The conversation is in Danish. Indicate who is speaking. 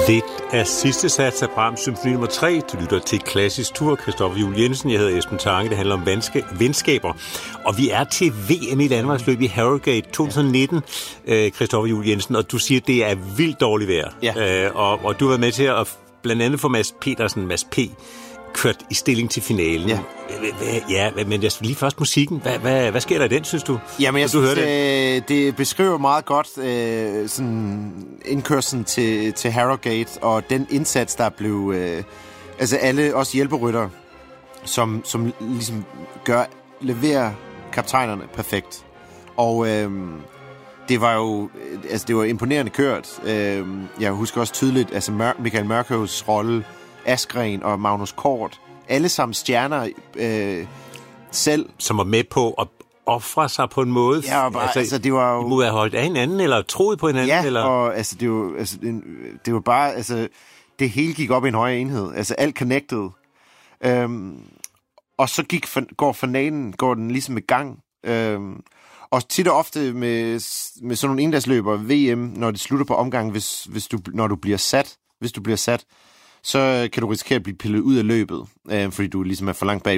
Speaker 1: Det er sidste sats af Brahms symfoni nummer 3. Du lytter til Klassisk Tur. Christoffer Juhl Jensen, jeg hedder Esben Tange. Det handler om venskaber. Og vi er til VM i landevejsløb i Harrogate 2019, Christoffer Juhl Jensen. Og du siger, det er vildt dårligt vejr.
Speaker 2: Ja.
Speaker 1: Og du har været med til at blandt andet få Mads P. kørt i stilling til finalen. Ja, men jeg lige først musikken. Hvad sker der i den, synes du?
Speaker 2: Jamen, jeg synes, det beskriver meget godt sådan indkørslen til Harrogate, og den indsats, der blev... altså alle, også hjælperytter, som ligesom leverer kaptajnerne perfekt. Og det var jo... Altså, det var imponerende kørt. Jeg husker også tydeligt, altså Michael Mørkøvs rolle, Askren og Magnus Kort, alle sammen stjerner selv.
Speaker 1: Som var med på at ofre sig på en måde.
Speaker 2: Ja, og bare, altså det var jo...
Speaker 1: De må have holdt af hinanden, eller troet på hinanden.
Speaker 2: Ja,
Speaker 1: eller?
Speaker 2: Og altså, det var bare, altså, det hele gik op i en højere enhed. Altså, alt connected. Og så går finalen, den ligesom i gang. Og tit og ofte med sådan nogle endagsløber, VM, når det slutter på omgang, hvis du bliver sat, så kan du risikere at blive pillet ud af løbet, fordi du ligesom er for langt bag